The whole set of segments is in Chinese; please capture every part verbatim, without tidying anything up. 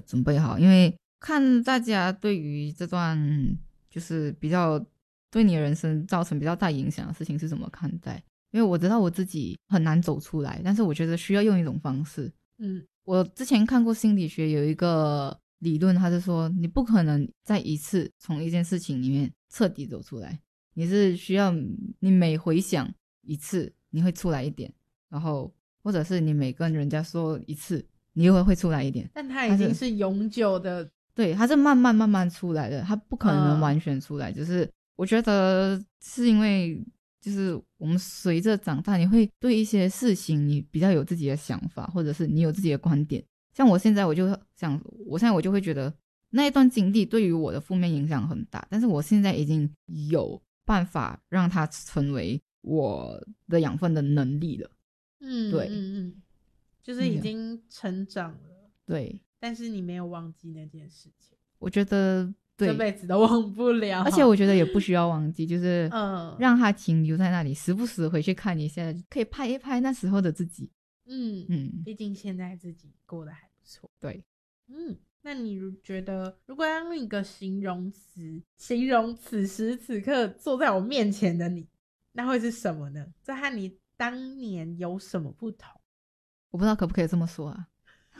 准备好，因为看大家对于这段就是比较对你的人生造成比较大影响的事情是怎么看待。因为我知道我自己很难走出来，但是我觉得需要用一种方式。 嗯， 我之前看过心理学有一个理论，他是说你不可能在一次从一件事情里面彻底走出来，你是需要你每回想一次你会出来一点，然后或者是你每跟人家说一次你又会出来一点， 但它已经是永久的。 对，它是慢慢慢慢出来的，它不可能完全出来、嗯、就是我觉得是因为就是我们随着长大，你会对一些事情你比较有自己的想法，或者是你有自己的观点。像我现在我就想我现在我就会觉得那一段经历对于我的负面影响很大，但是我现在已经有办法让它成为我的养分的能力了。 嗯，对，嗯嗯，就是已经成长了。 对， 但是你没有忘记那件事情， 我觉得对， 这辈子都忘不了。 而且我觉得也不需要忘记，就是让它停留在那里，时不时回去看一下，可以拍一拍那时候的自己。 嗯嗯，毕竟现在自己过得还不错。 对， 嗯，那你觉得如果要用一个形容词形容此时此刻坐在我面前的你，那会是什么呢？这和你当年有什么不同？ 我不知道可不可以这么说啊。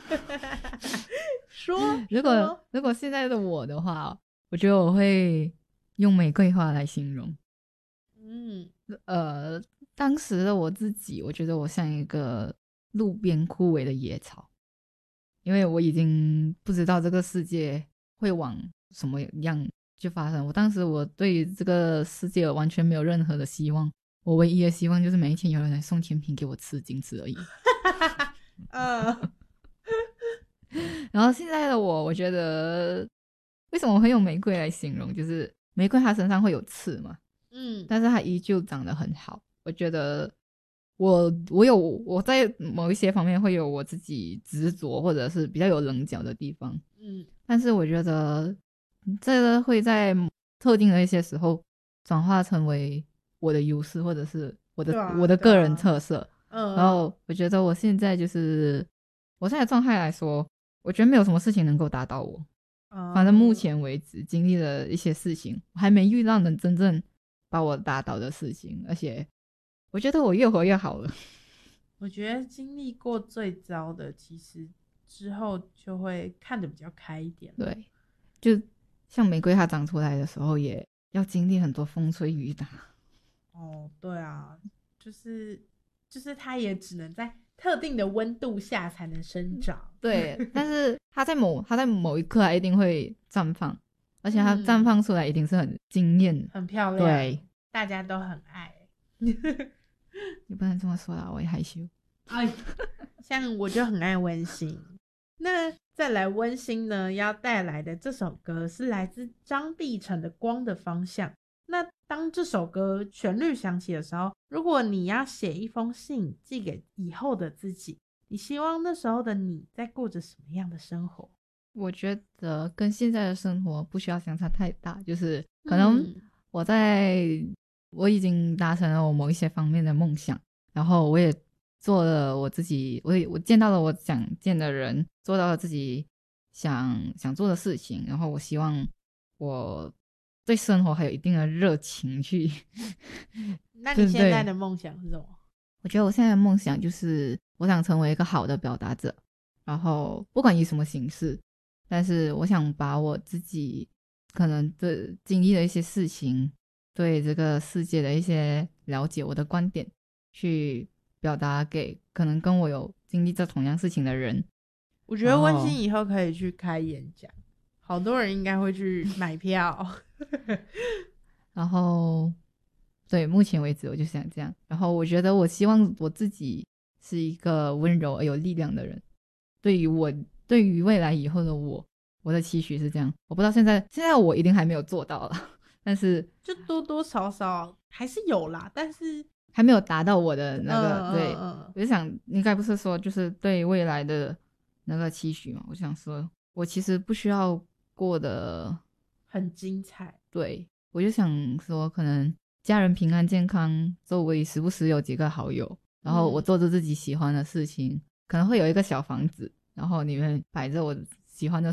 说如果如果现在的我的话，我觉得我会用玫瑰花来形容。嗯，呃，当时的我自己，我觉得我像一个路边枯萎的野草，因为我已经不知道这个世界会往什么样去发生。我当时我对这个世界完全没有任何的希望，我唯一的希望就是每一天有人来送甜品给我吃，仅此而已。 呃然后现在的我，我觉得为什么我会用玫瑰来形容，就是玫瑰它身上会有刺嘛，嗯，但是它依旧长得很好。我觉得我我有我在某一些方面会有我自己执着或者是比较有棱角的地方，嗯，但是我觉得这个会在特定的一些时候转化成为我的优势，或者是我的、啊、我的个人特色。嗯，然后我觉得我现在就是我现在状态来说，我觉得没有什么事情能够打倒我。反正目前为止经历了一些事情，我还没遇到能真正把我打倒的事情，而且我觉得我越活越好了。 我觉得经历过最糟的，其实之后就会看得比较开一点。 对，就像玫瑰它长出来的时候也要经历很多风吹雨打。 哦，对啊，就是就是它也只能在特定的温度下才能生长。 对，但是它在某它在某一刻它一定会绽放，而且它绽放出来一定是很惊艳、嗯、 很漂亮，对，大家都很爱。 你不能这么说啦，我也害羞。 哎，像我就很爱温馨。那再来温馨呢，要带来的这首歌是来自张碧晨的《光的方向》。那当这首歌旋律响起的时候，如果你要写一封信寄给以后的自己，你希望那时候的你在过着什么样的生活？ 我觉得跟现在的生活不需要相差太大，就是可能我在、嗯、我已经达成了我某一些方面的梦想，然后我也做了我自己，我也我见到了我想见的人，做到了自己想想做的事情，然后我希望我对生活还有一定的热情去那你现在的梦想是什么？ 我觉得我现在的梦想就是我想成为一个好的表达者，然后不管以什么形式，但是我想把我自己可能对经历的一些事情，对这个世界的一些了解，我的观点去表达给可能跟我有经历这同样事情的人。 我觉得温馨以后可以去开演讲，好多人应该会去买票。 然后对，目前为止我就想这样。然后我觉得我希望我自己是一个温柔而有力量的人，对于我对于未来以后的我，我的期许是这样。我不知道现在现在我一定还没有做到了，但是就多多少少还是有啦，但是还没有达到我的那个、 嗯、 对、 嗯、 我就想应该不是说就是对未来的那个期许嘛，我想说我其实不需要过得很精彩， 对，我就想说可能家人平安健康，周围时不时有几个好友，然后我做着自己喜欢的事情、嗯、可能会有一个小房子，然后里面摆着我喜欢的